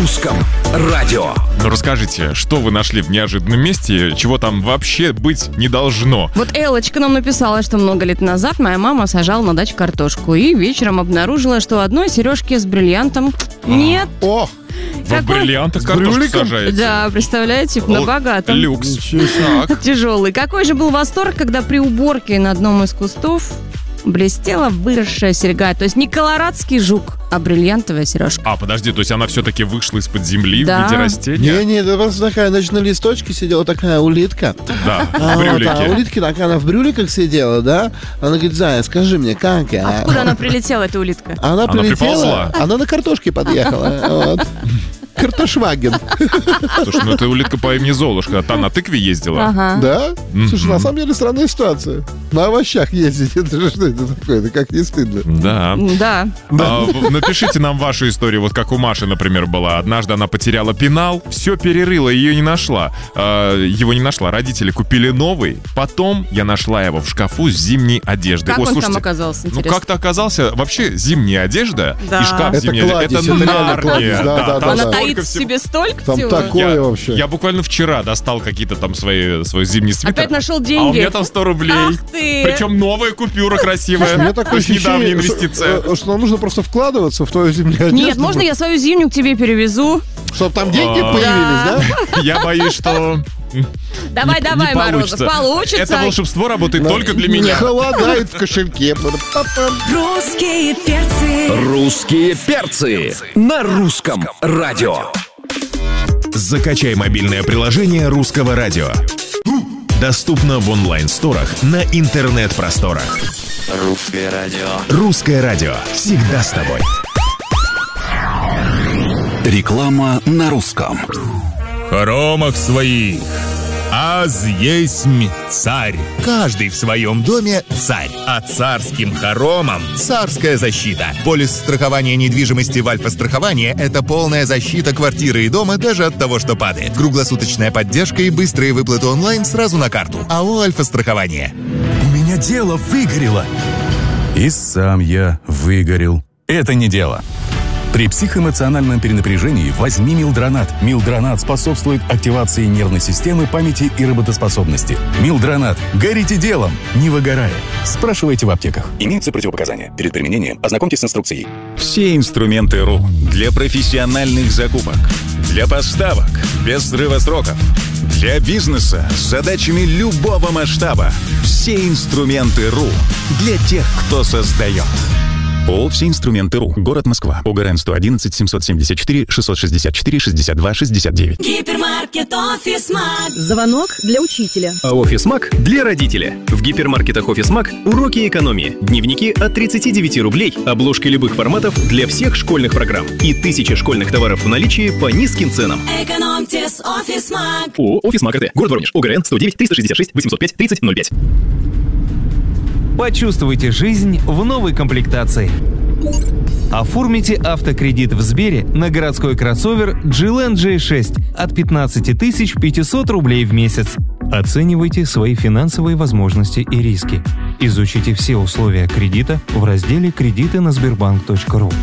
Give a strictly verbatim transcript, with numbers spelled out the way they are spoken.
русском радио. Ну расскажите, что вы нашли в неожиданном месте, чего там вообще быть не должно? Вот Элочка нам написала, что много лет назад моя мама сажала на даче картошку и вечером обнаружила, что одной сережки с бриллиантом нет. О! Вы в бриллиантах картошку сажаете? Да, представляете, на богатом. Люкс. Тяжелый. Какой же был восторг, когда при уборке на одном из кустов блестела выросшая серьга. То есть не колорадский жук, а бриллиантовая сережка. А, подожди, то есть она все-таки вышла из-под земли Да. в виде растения? Не-не, это просто такая, значит, на листочке сидела такая улитка. Да, А, в вот, а брюлике. улитки, так она в брюликах сидела, да? Она говорит: Зая, скажи мне, как я? Откуда она прилетела, эта улитка? Она Она прилетела, приползла. она на картошке подъехала. Вот. Картошваген. Слушай, ну это улитка по имени Золушка, а та на тыкве ездила. Ага. Да? Слушай, Мгм. на самом деле странная ситуация. На овощах ездить, это же что это такое? Это как не стыдно. Да. Да. А, в- напишите нам вашу историю, вот как у Маши, например, была. Однажды она потеряла пенал, все перерыла, ее не нашла. А, его не нашла. Родители купили новый. Потом я нашла его в шкафу с зимней одеждой. Как О, он слушайте, там оказался, ну интересно? как-то оказался. Вообще зимняя одежда Да. и шкаф Это зимняя одежда. кладезь, Это это реально Нарния. кладезь, да, да, там да, Она да. столько таит в всего. себе столько Там всего. такое Я, вообще. я буквально вчера достал какие-то там свои, свой зимний свитер. Опять нашел А у деньги. меня там сто рублей. Ах ты! Причем новая купюра красивая. У меня То такое есть недавняя ощущение, инвестиция. что, что нам нужно просто вкладываться в твою зимнюю одежду. Нет, можно я свою зимнюю к тебе перевезу? Чтобы там деньги А. появились, да? Я боюсь, что Давай, не- давай, не Морозов, получится. получится. Это волшебство работает Да. только для Не меня. холодает в кошельке. Па-пам. Русские перцы. Русские перцы на русском радио. Закачай мобильное приложение русского радио. Доступно в онлайн-сторах на интернет-просторах. Русское радио. Русское радио. Всегда с тобой. Реклама на русском. Хоромах своих, аз есмь царь. Каждый в своем доме царь. А царским хоромам царская защита. Полис страхования недвижимости в Альфа-страховании – это полная защита квартиры и дома даже от того, что падает. Круглосуточная поддержка и быстрые выплаты онлайн сразу на карту. АО «Альфа-страхование». У меня дело выгорело. И сам я выгорел. Это не дело. При психоэмоциональном перенапряжении возьми Милдронат. Милдронат способствует активации нервной системы, памяти и работоспособности. Милдронат. Горите делом, не выгорая. Спрашивайте в аптеках. Имеются противопоказания. Перед применением ознакомьтесь с инструкцией. Все инструменты РУ для профессиональных закупок, для поставок без срыва сроков, для бизнеса с задачами любого масштаба. Все инструменты РУ для тех, кто создает. ООО «Все инструменты РУ». Город Москва. ОГРН сто одиннадцать семьсот семьдесят четыре шестьсот шестьдесят четыре шестьдесят два шестьдесят девять. Гипермаркет Офис Маг. Звонок для учителя. А Офис Маг для родителя. В гипермаркетах Офис Маг уроки экономии. Дневники от тридцати девяти рублей. Обложки любых форматов для всех школьных программ. И тысячи школьных товаров в наличии по низким ценам. Экономьте с Офис Маг. ООО «Офис Маг РТ». Город Воронеж. ОГРН сто девять триста шестьдесят шесть восемьсот пять тридцать ноль пять. Почувствуйте жизнь в новой комплектации. Оформите автокредит в Сбере на городской кроссовер джи эл эн джей шесть от пятнадцать тысяч пятьсот рублей в месяц. Оценивайте свои финансовые возможности и риски. Изучите все условия кредита в разделе «Кредиты на сбербанк точка ру».